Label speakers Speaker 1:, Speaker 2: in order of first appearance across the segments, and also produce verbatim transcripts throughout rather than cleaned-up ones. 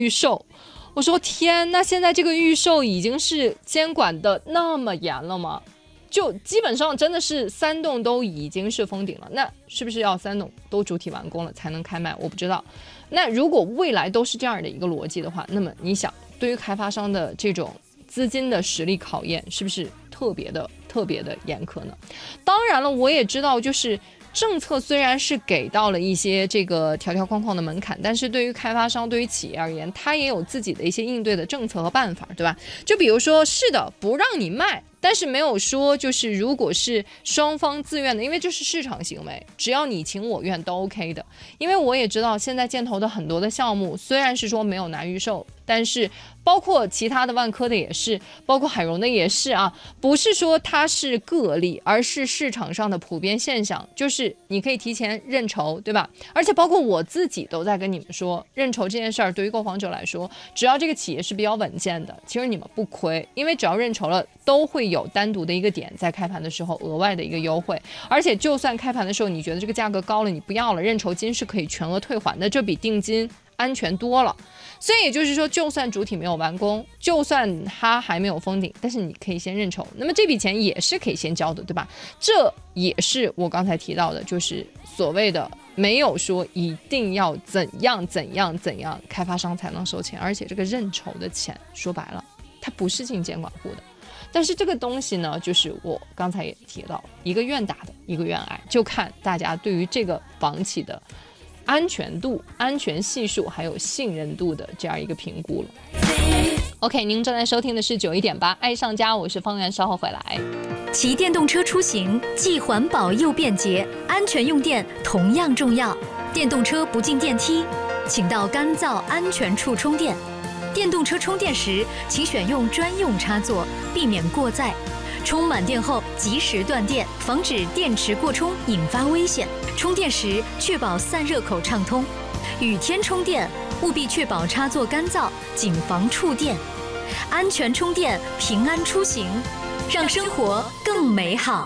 Speaker 1: 预售。我说天，那现在这个预售已经是监管的那么严了吗？就基本上真的是三栋都已经是封顶了，那是不是要三栋都主体完工了才能开卖？我不知道。那如果未来都是这样的一个逻辑的话，那么你想，对于开发商的这种资金的实力考验，是不是特别的特别的严苛呢？当然了，我也知道，就是政策虽然是给到了一些这个条条框框的门槛，但是对于开发商、对于企业而言，它也有自己的一些应对的政策和办法，对吧？就比如说，是的，不让你卖。但是没有说，就是如果是双方自愿的，因为这是市场行为，只要你情我愿都 OK 的。因为我也知道，现在建投的很多的项目，虽然是说没有拿预售，但是包括其他的万科的也是，包括海融的也是啊，不是说它是个例，而是市场上的普遍现象，就是你可以提前认筹，对吧？而且包括我自己都在跟你们说，认筹这件事儿对于购房者来说，只要这个企业是比较稳健的，其实你们不亏，因为只要认筹了，都会有单独的一个点在开盘的时候额外的一个优惠，而且就算开盘的时候你觉得这个价格高了，你不要了，认筹金是可以全额退还的，这比定金安全多了。所以也就是说，就算主体没有完工，就算它还没有封顶，但是你可以先认筹，那么这笔钱也是可以先交的，对吧？这也是我刚才提到的，就是所谓的没有说一定要怎样怎样怎样开发商才能收钱，而且这个认筹的钱说白了它不是进监管户的。但是这个东西呢，就是我刚才也提到，一个愿打的，一个愿挨，就看大家对于这个房企的安全度、安全系数还有信任度的这样一个评估了。OK， 您正在收听的是九一点八爱上家，我是方圆，稍后回来。
Speaker 2: 骑电动车出行既环保又便捷，安全用电同样重要。电动车不进电梯，请到干燥安全处充电。电动车充电时，请选用专用插座，避免过载。充满电后及时断电，防止电池过充引发危险。充电时确保散热口畅通。雨天充电务必确保插座干燥，谨防触电。安全充电，平安出行，让生活更美好。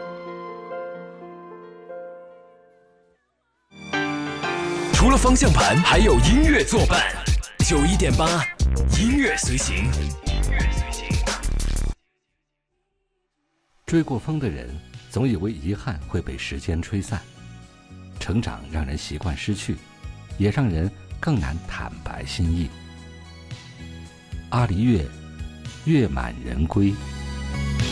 Speaker 3: 除了方向盘，还有音乐作伴。九一点八，音乐随行。
Speaker 4: 追过风的人，总以为遗憾会被时间吹散。成长让人习惯失去，也让人更难坦白心意。阿黎月，月满人归。